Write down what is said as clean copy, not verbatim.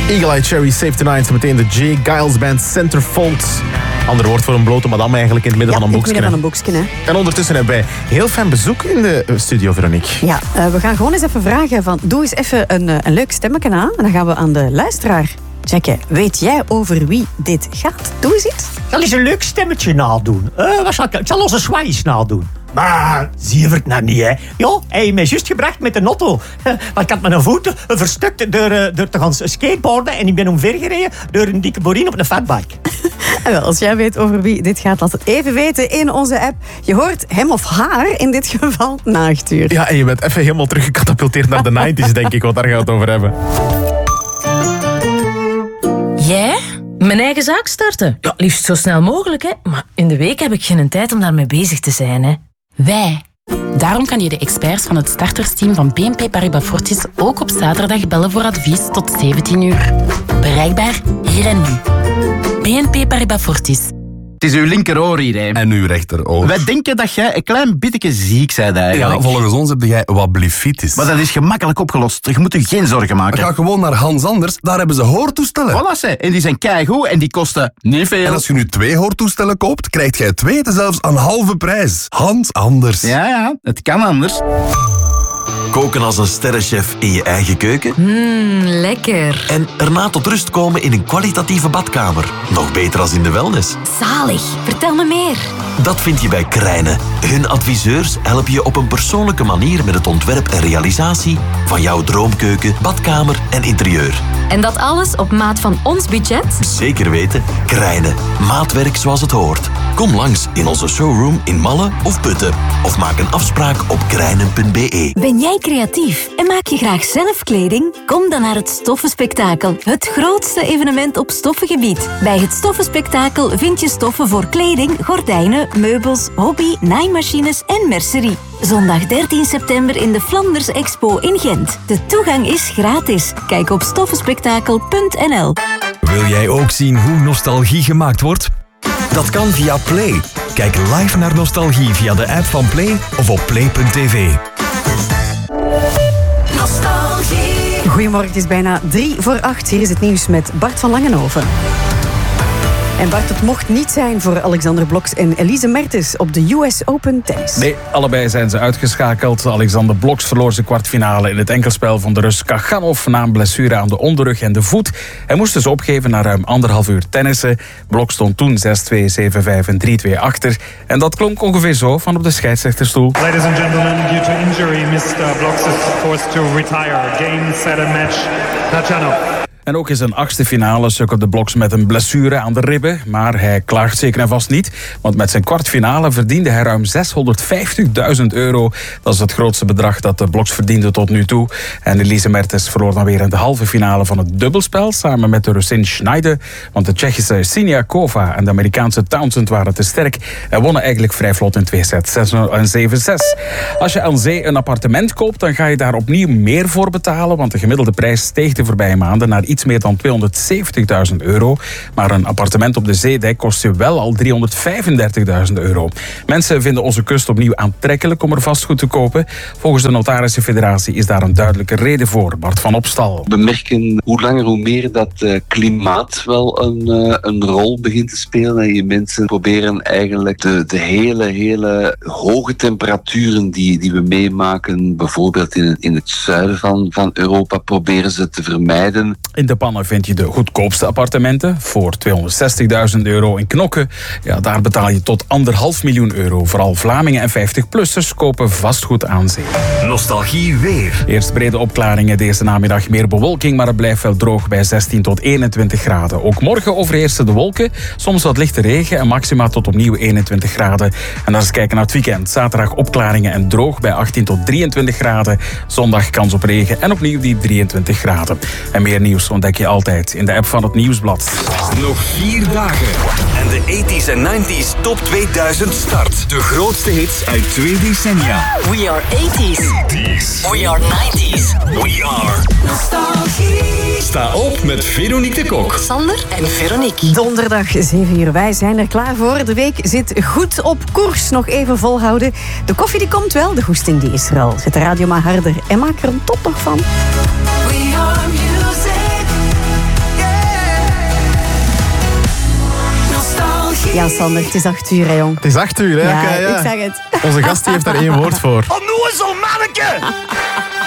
Eagle Eye Cherry, Save Tonight. Zometeen de J. Giles Band, Centerfold. Ander woord voor een blote madame eigenlijk in het midden van een boekje. in het midden van een boekje, hè. En ondertussen hebben wij heel fijn bezoek in de studio, Veronique. Ja, we gaan gewoon eens even vragen van... Doe eens even een leuk stemmetje aan. En dan gaan we aan de luisteraar checken. Weet jij over wie dit gaat? Doe eens iets. Ik zal eens een leuk stemmetje nadoen. Ik zal onze Swijs nadoen. Maar, zie je het nou niet, hè? Ja, hij heeft mij juist gebracht met de auto. Maar ik had mijn voeten verstukt door te gaan skateboarden en ik ben omvergereden door een dikke borin op een fatbike. En wel, als jij weet over wie dit gaat, laat het even weten in onze app. Je hoort hem of haar in dit geval na 8 uur. Ja, en je bent even helemaal teruggecatapulteerd naar de 90s, denk ik, want daar gaan we het over hebben. Jij? Mijn eigen zaak starten? Ja, liefst zo snel mogelijk, hè. Maar in de week heb ik geen tijd om daarmee bezig te zijn, hè. Wij. Daarom kan je de experts van het startersteam van BNP Paribas Fortis ook op zaterdag bellen voor advies tot 17 uur. Bereikbaar hier en nu. BNP Paribas Fortis. Het is uw linkeroor hier, hè. En uw rechteroor. Wij denken dat jij een klein beetje ziek bent eigenlijk. Ja, volgens ons heb jij wat blifitis. Maar dat is gemakkelijk opgelost. Je moet je geen zorgen maken. Ga gewoon naar Hans Anders, daar hebben ze hoortoestellen. Voilà, ze. En die zijn keigoed en die kosten niet veel. En als je nu 2 hoortoestellen koopt, krijgt jij 2 zelfs aan halve prijs. Hans Anders. Ja, het kan anders. Koken als een sterrenchef in je eigen keuken? Lekker. En erna tot rust komen in een kwalitatieve badkamer. Nog beter als in de wellness. Zalig. Vertel me meer. Dat vind je bij Krijnen. Hun adviseurs helpen je op een persoonlijke manier met het ontwerp en realisatie van jouw droomkeuken, badkamer en interieur. En dat alles op maat van ons budget? Zeker weten. Krijnen. Maatwerk zoals het hoort. Kom langs in onze showroom in Malle of Putten. Of maak een afspraak op krijnen.be. Ben jij creatief en maak je graag zelf kleding? Kom dan naar het Stoffenspectakel. Het grootste evenement op stoffengebied. Bij het Stoffenspectakel vind je stoffen voor kleding, gordijnen, meubels, hobby, naaimachines en mercerie. Zondag 13 september in de Flanders Expo in Gent. De toegang is gratis. Kijk op stoffenspectakel.nl. Wil jij ook zien hoe nostalgie gemaakt wordt? Dat kan via Play. Kijk live naar nostalgie via de app van Play of op play.tv. Nostalgie. Goedemorgen, het is bijna 7:45. Hier is het nieuws met Bart van Langenhoven. En Bart, het mocht niet zijn voor Alexander Bloks en Elise Mertens op de US Open tennis. Nee, allebei zijn ze uitgeschakeld. Alexander Bloks verloor zijn kwartfinale in het enkelspel van de Rus Kaganov na een blessure aan de onderrug en de voet. Hij moest dus opgeven na ruim 1,5 uur tennissen. Bloks stond toen 6-2, 7-5 en 3-2 achter. En dat klonk ongeveer zo van op de scheidsrechterstoel. Ladies and gentlemen, due to injury, Mr. Bloks is forced to retire. Game, set and match. Khachanov. En ook in zijn 8e finale sukkelde Bloks met een blessure aan de ribben. Maar hij klaagt zeker en vast niet. Want met zijn kwartfinale verdiende hij ruim €650.000. Dat is het grootste bedrag dat de Bloks verdiende tot nu toe. En Elise Mertens verloor dan weer in de halve finale van het dubbelspel. Samen met de Russin Schneider. Want de Tsjechische Siniakova en de Amerikaanse Townsend waren te sterk. En wonnen eigenlijk vrij vlot in 2 sets. 6-0 en 7-6. Als je aan zee een appartement koopt, dan ga je daar opnieuw meer voor betalen. Want de gemiddelde prijs steeg de voorbije maanden naar iets meer dan €270.000. Maar een appartement op de zeedijk kost je wel al €335.000. Mensen vinden onze kust opnieuw aantrekkelijk om er vastgoed te kopen. Volgens de Notarissenfederatie is daar een duidelijke reden voor. Bart van Opstal. We merken hoe langer hoe meer dat klimaat wel een rol begint te spelen. En je mensen proberen eigenlijk de hele hoge temperaturen die we meemaken, bijvoorbeeld in het zuiden van Europa, proberen ze te vermijden. In de pannen vind je de goedkoopste appartementen voor €260.000 in Knokke. Ja, daar betaal je tot €1,5 miljoen. Vooral Vlamingen en 50-plussers kopen vastgoed aan zee. Nostalgie weer. Eerst brede opklaringen deze namiddag. Meer bewolking, maar het blijft wel droog bij 16 tot 21 graden. Ook morgen overheersen de wolken. Soms wat lichte regen en maxima tot opnieuw 21 graden. En als we kijken naar het weekend. Zaterdag opklaringen en droog bij 18 tot 23 graden. Zondag kans op regen en opnieuw die 23 graden. En meer nieuws ontdek je altijd in de app van het Nieuwsblad. Nog 4 dagen. En de 80s en 90s Top 2000 start. De grootste hits uit 2 decennia. We are 80s. We are 90s. We are nostalgie. Sta op met Veronique de Kok. Sander en Veronique. Donderdag 7 uur. Wij zijn er klaar voor. De week zit goed op koers. Nog even volhouden. De koffie die komt wel. De goesting die is er al. Zet de radio maar harder en maak er een top nog van. We are music. Ja, Sander, het is 8 uur, hè, jong. Het is 8 uur, hè? Ja, Oké, ik zeg het. Onze gast die heeft daar 1 woord voor. Onnoezel manneke!